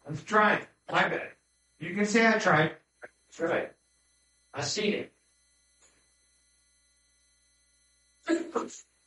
I'm trying. My bad. You can say I tried. That's right. I seen it.